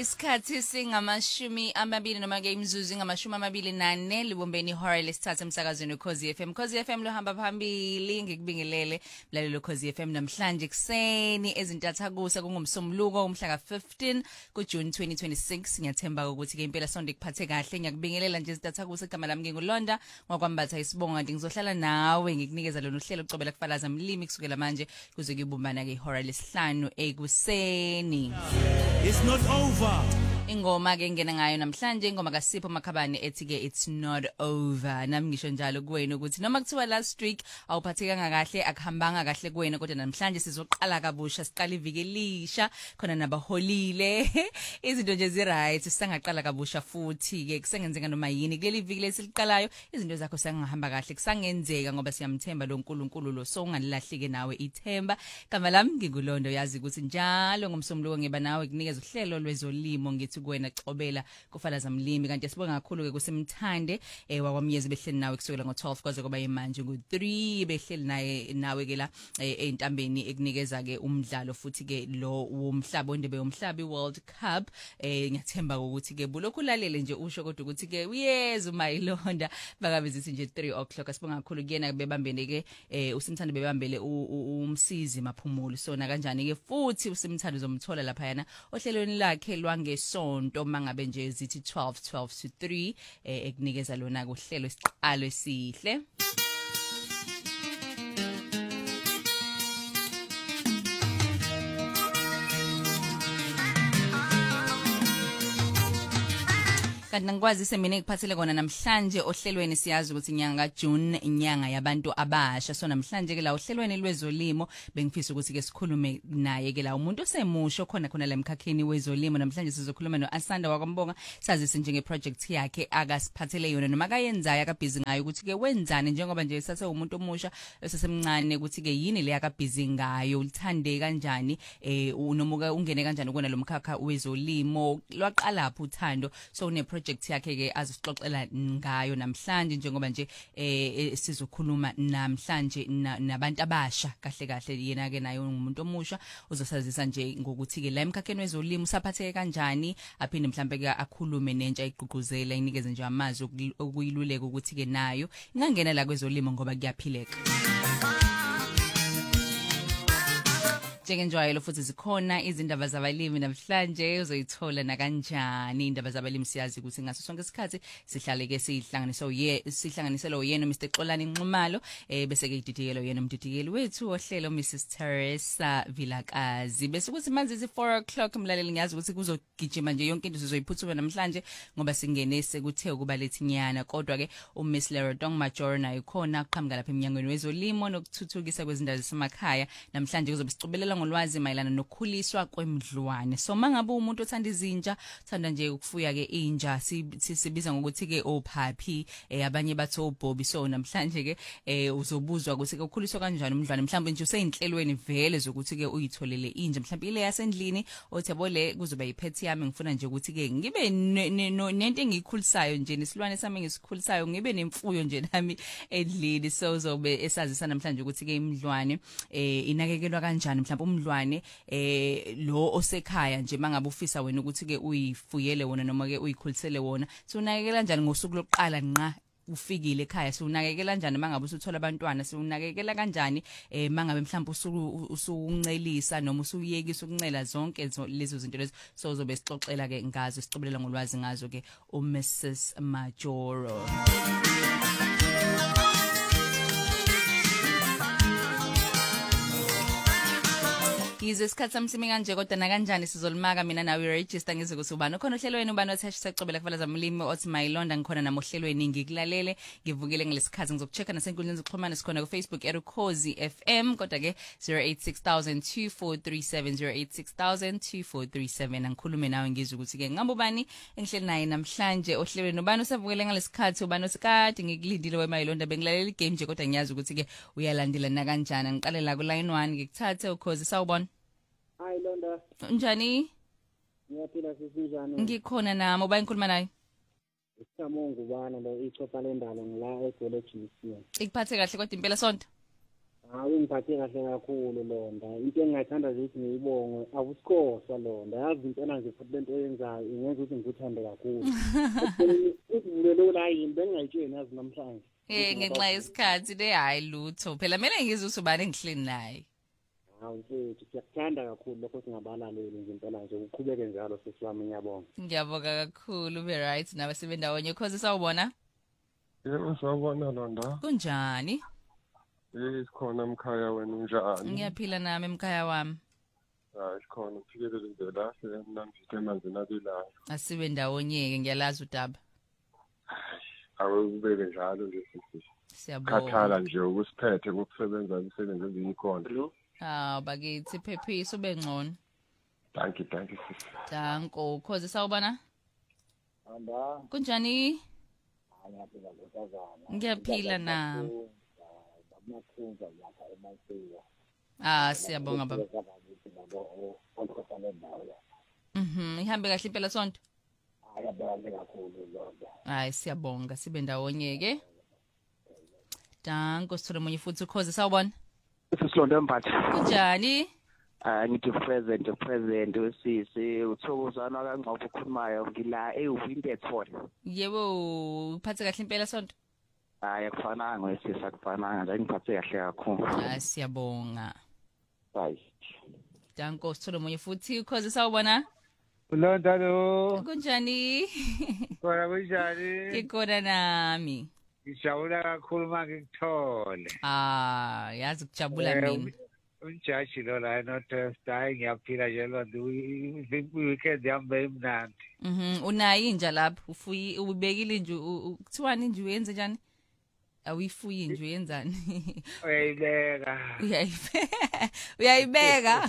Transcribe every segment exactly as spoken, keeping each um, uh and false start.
Isikhathi singamashumi amabili noma ke imzuzu ngamashumi amabili nane libumbeni ihora lesithathu emsakazweni Ukhozi F M. Ukhozi F M lohamba phambili ngikubingelele mlalelo Ukhozi F M namhlanje kuseni ezintathakusa kungumsombuluko umhla ka fifteen kuJune twenty twenty-six. Ngiyathemba ukuthi ke impela sonke kuphathe kahle. Ngiyakubingelela nje izintathakusa igama lami ngingulonda ngokwambatha isibongo kanti ngizohlala nawe ngikunikeza lona uhlelo ucobela kufalaza mlimi kusukela manje kuze kubumbana ke ihora lesihlanu ekuseni. It's not over. Ingoma ke ngena ngayo namhlanje ingoma kaSipho Makhabane ethi ke it's not over. Nami ngisho njalo kuwena ukuthi noma kuthiwa last week awuphathekanga kahle akuhambanga kahle kuwena kodwa namhlanje sizoqala kabusha siqala iviki elisha khona nabaholile izinto nje zi right sisangaqala kabusha futhi ke kusengenzeka noma yini kuleli viki lesiliqalayo izinto zakho sengahamba kahle kusangenzeka ngoba siyamthemba lo nkulunkulu lo so ungalilahlike nawe ithemba. Kama lami ngikulondo yazi ukuthi njalo ngomsombuluko ngiba nawe kunikeza uhlelo lwezolimo ngithi kuwena cobela kufalaza mlimi kanti sibonga kakhulu ke kusemthande eh wakwamyezi behleli nawe kusukela ngo twelve kwaze kuba yimanje ngo three behleli naye nawe ke la entambeni ekunikeza ke umdlalo futhi ke lo womhlaba ondebe yomhlaba iWorld Cup. Eh ngiyathemba ukuthi ke bulokhu lalele nje usho kodwa ukuthi ke uyeza umayilonda bakabe zithi nje three o'clock. Sibonga kakhulu kuyena bebambene ke eh usimthande bebambele umsizi maphumulo sona kanjani ke futhi usimthande uzomthola lapha yana ohlelweni lakhe lwangesonto mangabe nje zithi twelve twelve to three eh ekunikeza lona kuhlelo isiqalo esihle. Kanti ngikwazi semine ngiphathele kona namhlanje ohlelweni siyazi ukuthi inyanga kaJune inyanga yabantu abasha so namhlanje ke la ohlelweni lwezolimo bengifisa ukuthi ke sikhulume naye ke la umuntu osemusho khona khona la emkhakheni wezolimo. Namhlanje sizokhuluma noAsanda wakwambonga sazise njenge project yakhe akasiphathele yona noma akayenzayo akabhizi ngayo ukuthi ke wenzani njengoba nje sase umuntu omusha esesemncane ukuthi ke yini le akabhizi ngayo ulithande kanjani eh noma ungene kanjani kona lo mkhakha wezolimo lwaqala lapho uthando so une project yakhe ke azisixoxela ngayo namhlanje njengoba nje eh sizokhuluma namhlanje nabantu abasha kahle kahle yena ke nayo umuntu omusha uzosazisa nje ngokuthi ke la emkhakheni wezolimo usaphatheke kanjani aphinde mhlambe ke akhulume nentsha igqugquzela inikeze nje amazwi okuyiluleka ukuthi ke nayo ingangena la kwezolimo ngoba kuyaphileka. Njengenjwayelo futhi zikhona izindaba zabalimi namhlanje uzoyithola na kanjani indaba zabalimi siyazi ukuthi ngaso sonke isikhathi sihlale ke sihlanganiso ye sihlanganiselo yena Mister Xolani Nxumalo eh bese ke ididiyelo yena umdidiyeli wethu ohlelo Missus Teresa Vilakazi bese kuthi manje isi four o'clock umlaleli ngiyazi ukuthi kuzogijima nje yonke into sizoyiphuthuma namhlanje ngoba singene sekuthe ukuba lethinyana kodwa ke uMiss Lerodong Major nayo khona aqhamuka lapha eminyangweni wezolimo nokuthuthukisa kwezindawo zasemakhaya. Namhlanje kuzobe sicobelela ngolwazi mayelana nokukhuliswa kwemidlwane. So mangabe umuntu othanda izinja uthanda nje ukufuya ke inja sibiza ngokuthi ke ophaphi eh abanye bathi obhobi. So namhlanje ke eh uzobuzwa ukuthi ke ukhuliswa kanjani umdlwane mhlawumbe nje useyinhlelweni vele zokuthi ke uyitholele inja mhlawumbe ile yasendlini othebo le kuzoba ipet yami ngifuna nje ukuthi ke ngibe nento engikhulisayo nje nesilwane sami ngisikhulisayo ngibe nemfuyo nje nami endlini. So uzobe esazisa namhlanje ukuthi ke imidlwane eh inakekelwa kanjani mhlawumbe umdlwane eh lo osekhaya nje mangabe ufisa wena ukuthi ke uyifuyele wona noma ke uyikhulisele wona so unakekela kanjani ngosuku lokuqala nqa ufikile ekhaya so unakekela kanjani mangabe usuthola abantwana so unakekela kanjani eh mangabe mhlawumbe usuku usuncelisa noma usuyekisa ukuncela zonke lezo zinto lezo so uzobe sixoxela ke ngazo sicobelela ngolwazi ngazo ke uMissus Majoro. Yize isikhathi samsimi kanje kodwa na kanjani sizolimaka mina nawe register ngize ukuthi ubani khona ohlelweni ubani othi sicobela kufalaza mlimi othi mayilonda ngikhona nami ohlelweni ngikulalele ngivukile ngalesikhathi ngizokuchecka nasenkundleni zokuxhumana sikhona ku Facebook eRukhozi F M kodwa ke zero eight six thousand two four three seven zero eight six thousand two four three seven angikhulume nawe ngizwe ukuthi ke ngabe ubani engihleli naye namhlanje ohlelweni ubani osavukile ngalesikhathi ubani osikade ngikulindile wemayilonda bengilalela igame nje kodwa ngiyazi ukuthi ke uyalandela na kanjani ngiqale la ku line one ngikuthathe Ukhozi sawubona. Hayi Londa. Njani? Ngiyaphila sisi njani? Ngikhona nami uba ngikhuluma naye. Isamongo bana lo icopa lendalo ngila eGolojisi. Ikuphathe kahle kodwa impela sonto. Hayi ngiphathe kahle kakhulu Londa. Into engithanda nje ukuthi ngiyibonge akusikhohlwa Londa. Yazi impela nje futhi lento oyenzayo ingenza ukuthi ngikuthande kakhulu. Ukuvulelo la yini bengayitsheni yazi namhlanje. Eh ngenxa yesikhathi le hayi lutho. Phela mina ngizwe usubane engihlini naye. Hawu mfethu siyakuthanda kakhulu lokho singabalaleli nje impela nje uqhubeke njalo sesiwami ngiyabonga. Ngiyabonga kakhulu be right nawe sebendawonye cause sawubona. Yebo sawubona Londa. Kunjani? Eh sikhona emkhaya wena unjani? Ngiyaphila nami emkhaya wami. Hayi sikhona uphikelela indlela semnambithe emanzini abilayo. Asibe ndawonye ngiyalazi udaba. Awe ubeke njalo nje sisi. Siyabonga. Khathala nje ukusiphethe ukusebenza imisebenzi engiyikhona. Ah bakithi phephiso bengcono. Thank you, thank you sisi. Danko cause sawubona. Anda Kunjani? ayaphila ngokazana. Ngiyaphila nami. Makhunza lapha eMasiya. Ah siyabonga baba. Mhm ihambe kahle impela sonto. Ayabaleka kakhulu Londa. Hayi siyabonga sibe ndawonye ke. Danko sithole umunye futhi ukhoze sawubona. Sisilonda mphathi. Kunjani? Ah ngithi present present usisi uthokozana kangcobo ukhulumayo ngila eWinterthorn. Yebo uphathe kahle impela sonto. Hayi akufananga wesisa akufananga nje ngiphathe kahle kakhulu. Ah siyabonga. Hayi. Danko sithole umunye futhi ukhoze sawubona. Londa lo. Kunjani? Kona kunjani? Ngikona nami. Ngijabula kakhulu manje ngikuthole. Ah yazi kujabula mina. Unjaji lo la no Thursday ngiyaphila nje Londa weekend yami imnandi. Mhm unayi inja lapho ufuyi ubekile nje kuthiwani nje uyenze njani? Awifuyi nje uyenzani? Uyayibeka. Uyayibeka. Uyayibeka.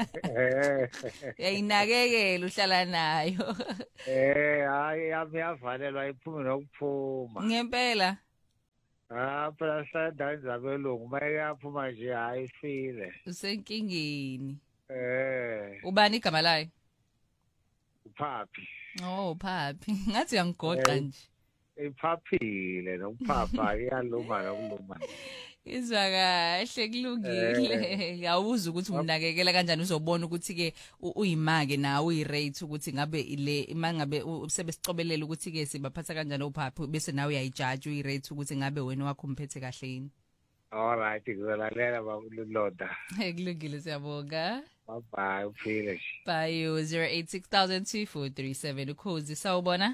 Uyayinakekela uhlala nayo. Eh hayi yami yavalelwa iphume nokuphuma. Ngempela. Ah phela sada izabelungu mayaphuma nje hayi file. Usenkingeni. Eh Ubani igama layo? uPhapi. Oh Phapi. Ngathi uyangigoqa nje. Iphaphile nokuphapha iyaluma nokuluma. Izwa kahle kulungile. Awuza ukuthi umnakekela kanjani uzobona ukuthi ke uyimake nawe uyirate ukuthi ngabe ile mangabe usebesicobelela ukuthi ke sibaphatha kanjani uPhapi bese nawe uyayijudge uyirate ukuthi ngabe wena wakho umphethe kahle yini. All right ngizolalela bakulonda. Kulungile siyabonga. Bye bye uphile. Bye zero eight six thousand two four three seven ukhozi sawubona.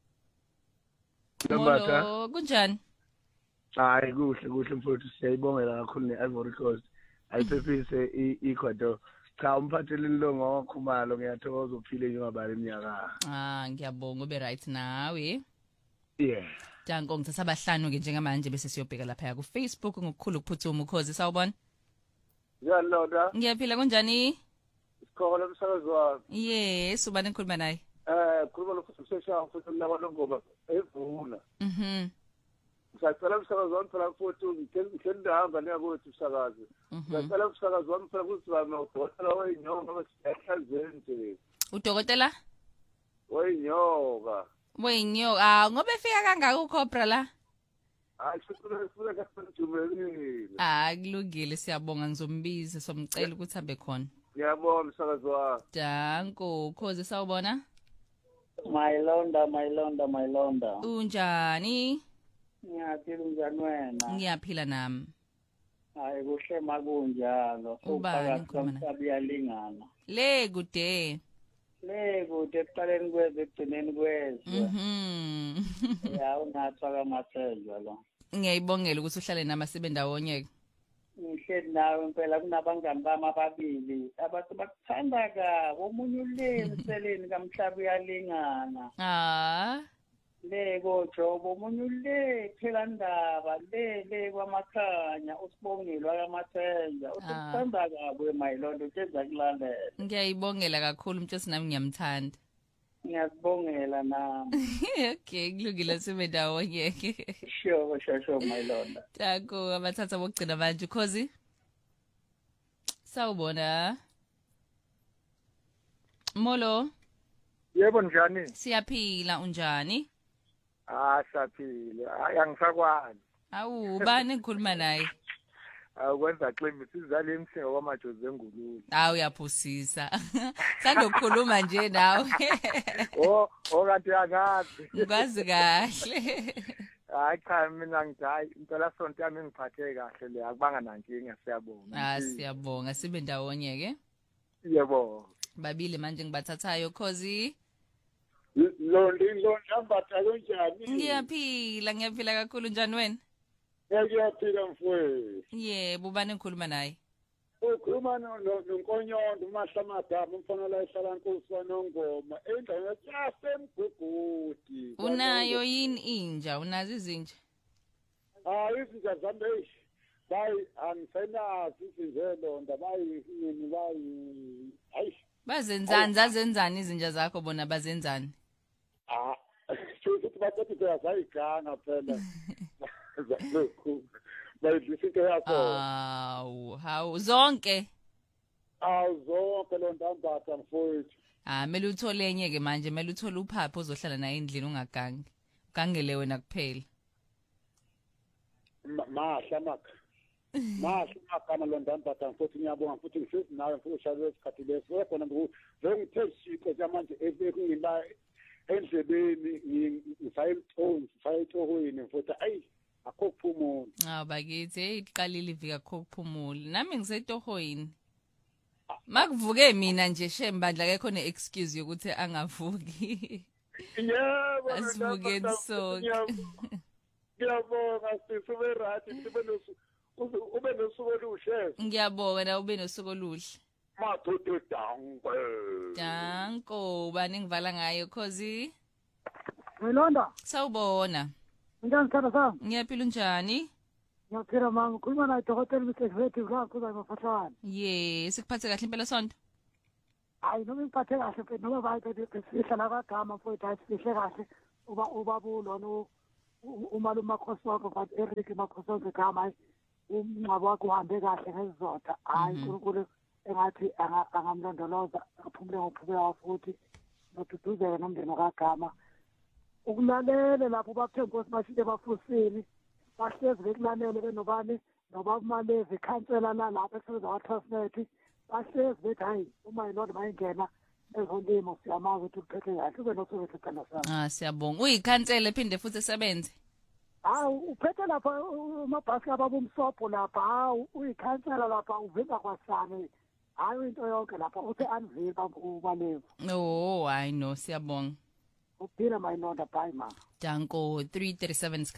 Molo kunjani? Hayi kuhle kuhle mfowethu siyayibongela kakhulu neIvory Coast. Ayiphephise iKhodo. Cha umphatheleni lo ngokhumalo ngiyathokoza uphile njengabali eminyaka. Ah ngiyabonga ube right nawe. Yeah. Danko ngithatha abahlanu ke njengamanje bese siyobheka lapha ku Facebook ngokukhulu ukuphuthuma ukhozi sawubona. Ngiyaloda. Ngiyaphila kunjani? Sikhona umsakazo wami. Yes ubani enkhuluma naye? Eh khuluma lo sesha futhi nabalo ngoba evuna. Mhm. Ngicela umsakazo wami phela futhi ngikhe ndihamba niyakuthi umsakazo. Ngicela umsakazo wami phela futhi wami udokotela wenyonga besihlanzeni nje. Udokotela? Wenyonga. Wenyo ah ngobe fika kangaka uCobra la? Hayi sifuna sifuna kasenjumelile. Ah kulungile siyabonga ngizombiza somcela ukuthi hambe khona. Ngiyabonga umsakazo wami. Danko ukhozi sawubona? My Londa my Londa my Londa. Unjani? Ngiyaphila njani wena? Ngiyaphila nami. Hayi kuhle makunjalo. Ubani ngikhuluma naye? Sabiyalingana. Le kude. Le kude ekuqaleni kweze ekugcineni kweze. Mhm. Ya unathwa kaMasenjwa lo. Ngiyayibongela ukuthi uhlale nami asebendawonye. Ngihleli nawe impela kunabangani bami ababili abathi bakuthanda ka omunye ule emseleni kaMhlaba uyalingana. Ah. Le koJobo omunye ule phela ndaba le le kwamakhanya usibongile wakaMasenjwa usithanda kabe mayilondo uyenza kulandela. Ngiyayibongela kakhulu mthosi nami ngiyamthanda. Ngiyabongela nami. Okay kulungile sebendawonye ke. Sure sure sure mayilondo. Danko abathatha bokugcina manje ukhozi. Sawubona. Molo. Yebo njani? Siyaphila unjani? Ah saphile. Hayi angisakwani. Awu bani engikhuluma naye? awukwenza ximbi sizale emsinga kwamajozi engulule Hawu uyaphusisa. Sandokukhuluma nje nawe. oh okanti akazi Ngikwazi kahle. hayi cha mina ngithi hayi impela sonto yami ngiphathe kahle le akubanga nankinga siyabonga Ah siyabonga sibe ndawonye ke. yebo Babili manje ngibathathayo cause Londi londi ambatha kanjani? ngiyaphila ngiyaphila kakhulu njani wena? Ngiyaphila mfowethu. Yebo ubani ngikhuluma naye? Ukhuluma noNkonyondo uMahlamagama umfana la ehlala Nkosi waNongoma endaweni yasemgugudi. Unayo yini inja unazo izinja? Ah izinja zami bayi angisenazi izinja londa bayi yini bayi hayi Bazenzani zazenzani izinja zakho bona bazenzani? ah futhi bathi bayazayiganga phela. Zakho bayidlisike yakho. Awu hawu zonke. Awuzonke lo ndambatha mfowethu. Ah mele uthole enye ke manje mele uthole uphapho ozohlala naye endlini ungagangi. Ugangele wena kuphela. Mahla makha. Mahla makana lo ndambatha futhi ngiyabonga futhi ngisizi nawe futhi ushayele isikhathi leso wekona ngitheshiko manje ekungila endlebeni ngifayiltonzi fayitohoyini futhi ayi akho kuphumula. Ah bakithi hey iqalile ivika kokuphumula. Nami ngisetohoyini. Makuvuke mina nje shembandla ke khona excuse yokuthi angavuki. Yebo Asivukeni sonke. Ngiyabonga sisube right sibe nosu ube nosuku oluhle. Ngiyabonga na ube nosuku oluhle. Mathutu dankwe. Danko bani ngivala ngayo cause Melonda, sawubona. njani sana sana? Ngiyaphila njani? Ngiyaphila mama, khuluma na dokotela Msefethi lapho kuza ngafathana. Ye sikuphathe kahle impela sonto. Hayi noma ngiphathe kahle mfethu noma bayithe besihla la kagama mfethu ayisihle kahle uba ubabulo no umalume makhosi wakho bathi Eric makhosi wakho gama umncabo wakho uhambe kahle ngezizotha. Hayi uNkulunkulu engathi angamlondoloza aphumule ngokuphela futhi noduduzeke nomndeni kagama. Ukulalele lapho bakuthemba ukuthi bashite bafusini bahlezi bekulalele benobani noba kumalevi ikhansela la lapha esebenza kwaTransnet bahlezi bethi hayi uma yilona bayingena ezolimo siyamazi ukuthi uphethe kahle ube nosuku ethana sana. Ah siyabonga. Uyikhansela ephinde futhi esebenze. Hawu uphethe lapha umabhasi ababumsobho lapha hawu uyikhansela lapha uvimba kwasane hayi into yonke lapha uthe anvimba ubalevu. Oh I know siyabonga. Uphila mayinonda bye ma. Danko three thirty-seven